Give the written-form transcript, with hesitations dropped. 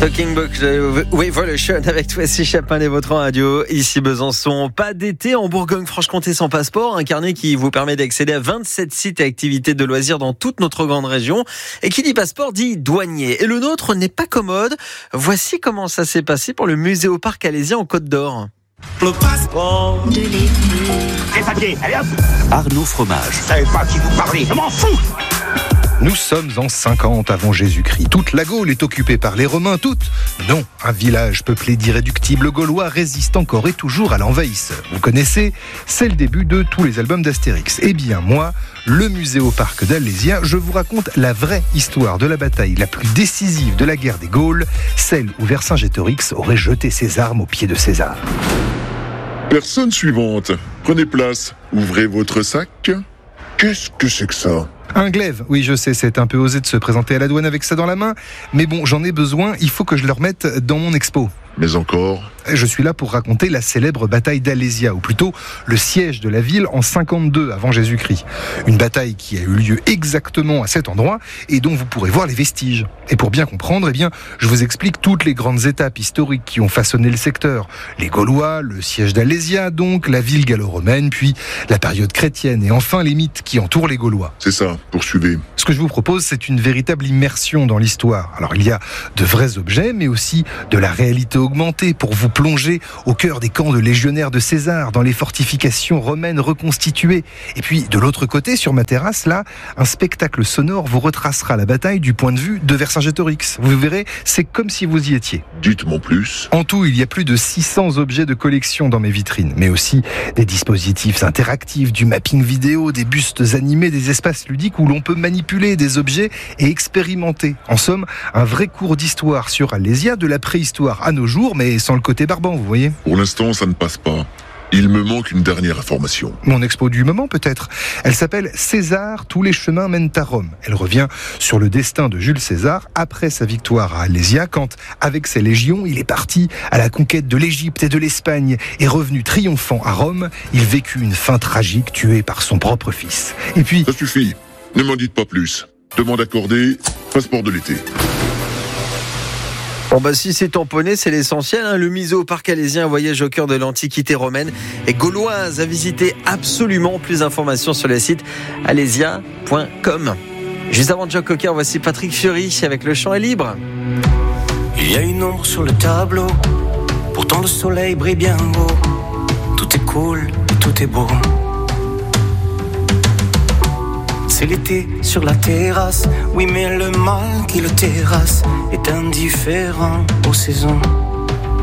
Talking Book Revolution avec Tracy Chapin et votre radio. Ici Besançon, pas d'été en Bourgogne-Franche-Comté sans passeport. Un carnet qui vous permet d'accéder à 27 sites et activités de loisirs dans toute notre grande région. Et qui dit passeport dit douanier. Et le nôtre n'est pas commode. Voici comment ça s'est passé pour le Muséoparc Alésien en Côte d'Or. Le passeport de l'été. Les papiers, allez hop. Arnaud Fromage. Je savais pas qui vous parlez, je m'en fous. Nous sommes en 50 avant Jésus-Christ. Toute la Gaule est occupée par les Romains, toute. Non, un village peuplé d'irréductibles Gaulois résiste encore et toujours à l'envahisseur. Vous connaissez, c'est le début de tous les albums d'Astérix. Eh bien moi, le Muséoparc d'Alésia, je vous raconte la vraie histoire de la bataille la plus décisive de la guerre des Gaules, celle où Vercingétorix aurait jeté ses armes aux pieds de César. Personne suivante. Prenez place. Ouvrez votre sac. Qu'est-ce que c'est que ça ? Un glaive, oui je sais, c'est un peu osé de se présenter à la douane avec ça dans la main, mais bon, j'en ai besoin, il faut que je le remette dans mon expo. Mais encore ? Je suis là pour raconter la célèbre bataille d'Alésia, ou plutôt le siège de la ville en 52 avant Jésus-Christ. Une bataille qui a eu lieu exactement à cet endroit et dont vous pourrez voir les vestiges. Et pour bien comprendre, je vous explique toutes les grandes étapes historiques qui ont façonné le secteur. Les Gaulois, le siège d'Alésia donc, la ville gallo-romaine, puis la période chrétienne et enfin les mythes qui entourent les Gaulois. C'est ça, poursuivez. Ce que je vous propose, c'est une véritable immersion dans l'histoire. Alors il y a de vrais objets, mais aussi de la réalité augmentée pour vous plonger au cœur des camps de légionnaires de César, dans les fortifications romaines reconstituées. Et puis, de l'autre côté, sur ma terrasse, là, un spectacle sonore vous retracera la bataille du point de vue de Vercingétorix. Vous verrez, c'est comme si vous y étiez. Dites-moi plus. En tout, il y a plus de 600 objets de collection dans mes vitrines, mais aussi des dispositifs interactifs, du mapping vidéo, des bustes animés, des espaces ludiques où l'on peut manipuler des objets et expérimenter. En somme, un vrai cours d'histoire sur Alésia, de la préhistoire à nos jours, mais sans le côté barbant, vous voyez. Pour l'instant, ça ne passe pas. Il me manque une dernière information. Mon expo du moment, peut-être. Elle s'appelle « César, tous les chemins mènent à Rome ». Elle revient sur le destin de Jules César après sa victoire à Alésia, quand, avec ses légions, il est parti à la conquête de l'Égypte et de l'Espagne. Et revenu triomphant à Rome, il vécut une fin tragique, tué par son propre fils. Et puis... Ça suffit. Ne m'en dites pas plus. Demande accordée, passeport de l'été. Bon si c'est tamponné, c'est l'essentiel. Le Muséoparc Alésien, un voyage au cœur de l'Antiquité romaine et gauloise à visiter absolument. Plus d'informations sur le site alésia.com. Juste avant Joe Cocker, voici Patrick Fiori avec Le Chant est libre. Il y a une ombre sur le tableau, pourtant le soleil brille bien haut. Tout est cool et tout est beau. C'est l'été sur la terrasse, oui mais le mal qui le terrasse est indifférent aux saisons.